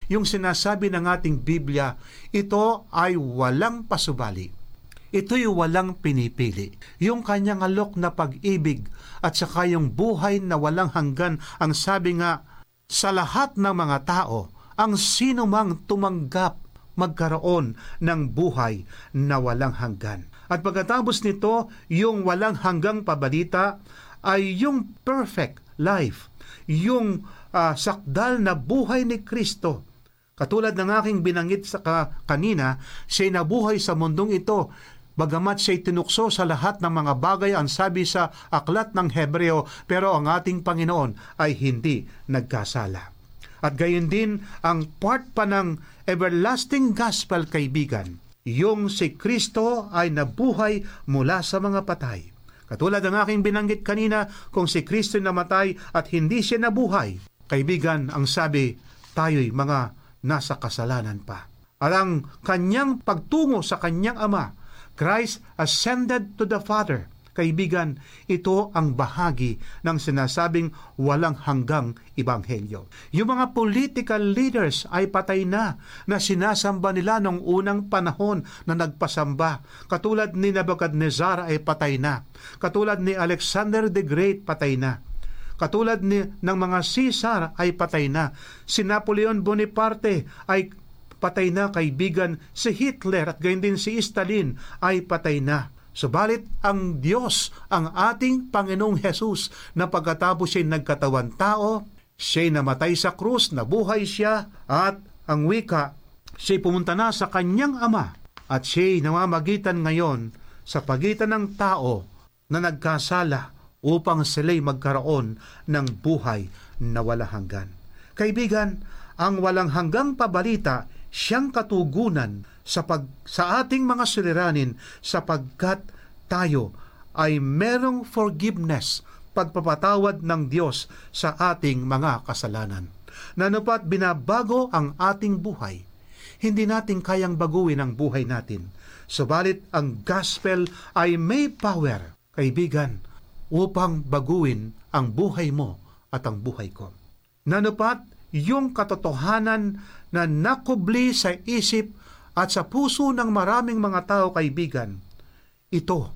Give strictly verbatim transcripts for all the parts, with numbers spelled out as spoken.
yung sinasabi ng ating Biblia, ito ay walang pasubali. Ito'y walang pinipili. Yung kanyang alok na pag-ibig at saka yung buhay na walang hanggan, ang sabi nga, sa lahat ng mga tao, ang sino mang tumanggap magkaroon ng buhay na walang hanggan. At pagkatapos nito, yung walang hanggang pabalita ay yung perfect life, yung uh, sakdal na buhay ni Kristo. Katulad ng aking binanggit sa ka- kanina, siya'y nabuhay sa mundong ito, bagamat siya'y tinukso sa lahat ng mga bagay, ang sabi sa aklat ng Hebreo, pero ang ating Panginoon ay hindi nagkasala. At gayon din ang part pa ng everlasting gospel, kaibigan, yung si Kristo ay nabuhay mula sa mga patay. Katulad ng aking binanggit kanina, kung si Kristo namatay at hindi siya nabuhay, kaibigan, ang sabi, tayo'y mga nasa kasalanan pa. At ang kanyang pagtungo sa kanyang Ama, Christ ascended to the Father. Kaibigan, ito ang bahagi ng sinasabing walang hanggang ebanghelyo. Yung mga political leaders ay patay na, na sinasamba nila noong unang panahon na nagpasamba. Katulad ni Nebuchadnezzar ay patay na. Katulad ni Alexander the Great, patay na. Katulad ni, ng mga Caesar ay patay na. Si Napoleon Bonaparte ay patay na, kaibigan. Si Hitler at gayon din si Stalin ay patay na. Subalit ang Diyos, ang ating Panginoong Hesus, na pagkatapos siya'y nagkatawan tao, siya'y namatay sa krus, nabuhay siya, at ang wika, siya'y pumunta na sa kanyang Ama, at siya'y namamagitan ngayon sa pagitan ng tao na nagkasala upang sila'y magkaroon ng buhay na walang hanggan. Kaibigan, ang walang hanggang pabalita, siyang katugunan sa, pag, sa ating mga suliranin, sapagkat tayo ay merong forgiveness, pagpapatawad ng Diyos sa ating mga kasalanan. Nanupat binabago ang ating buhay. Hindi natin kayang baguhin ang buhay natin. Subalit ang gospel ay may power, kaibigan, upang baguhin ang buhay mo at ang buhay ko. Nanupat yung katotohanan na nakubli sa isip at sa puso ng maraming mga tao, kaibigan, ito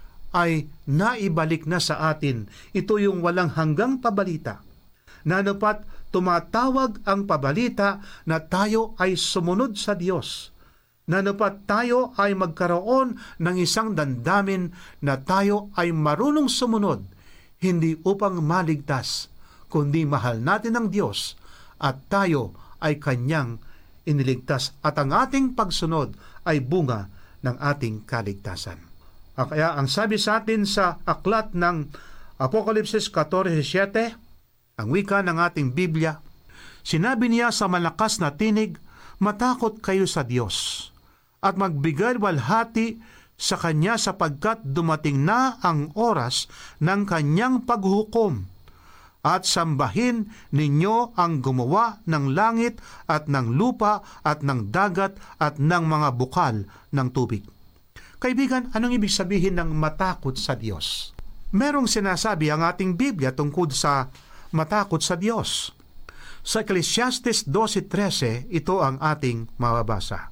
ay naibalik na sa atin. Ito yung walang hanggang pabalita. Nanupat tumatawag ang pabalita na tayo ay sumunod sa Diyos. Nanupat tayo ay magkaroon ng isang damdamin na tayo ay marunong sumunod, hindi upang maligtas, kundi mahal natin ang Diyos at tayo ay kanyang iniligtas at ang ating pagsunod ay bunga ng ating kaligtasan. Kaya ang sabi sa atin sa aklat ng Apokalipsis fourteen seven, ang wika ng ating Biblia, sinabi niya sa malakas na tinig, matakot kayo sa Diyos at magbigay walhati sa Kanya sapagkat dumating na ang oras ng Kanyang paghukom. At sambahin ninyo ang gumawa ng langit at ng lupa at ng dagat at ng mga bukal ng tubig. Kaibigan, anong ibig sabihin ng matakot sa Diyos? Merong sinasabi ang ating Biblia tungkol sa matakot sa Diyos. Sa Ecclesiastes twelve thirteen, ito ang ating mababasa.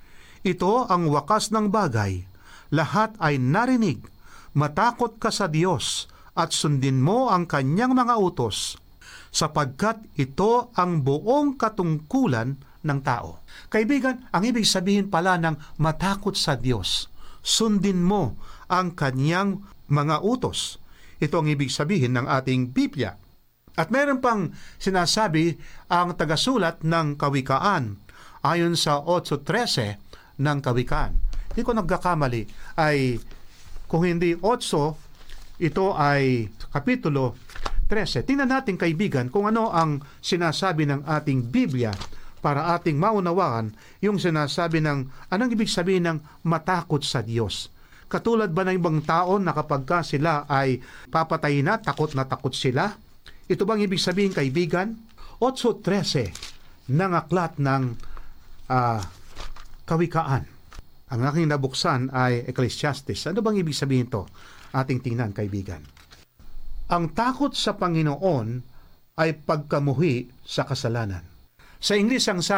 Ito ang wakas ng bagay, lahat ay narinig, matakot ka sa Diyos, at sundin mo ang kanyang mga utos, sapagkat ito ang buong katungkulan ng tao. Kaibigan, ang ibig sabihin pala ng matakot sa Diyos, sundin mo ang kanyang mga utos. Ito ang ibig sabihin ng ating Biblia. At meron pang sinasabi ang tagasulat ng Kawikaan, ayon sa eight thirteen ng Kawikaan. Hindi ko nagkakamali, ay kung hindi eight, ito ay kapitulo thirteen. Tingnan natin, kaibigan, kung ano ang sinasabi ng ating Biblia para ating maunawaan yung sinasabi ng anong ibig sabihin ng matakot sa Diyos. Katulad ba ng ibang tao na kapag ka sila ay papatayin na, takot na takot sila? Ito bang ibig sabihin, kaibigan? eight thirteen ng aklat ng uh, Kawikaan. Ang aking nabuksan ay Ecclesiastes. Ano bang ibig sabihin to? Ating tingnan, kaibigan. Ang takot sa Panginoon ay pagkamuhi sa kasalanan. Sa Ingles, ang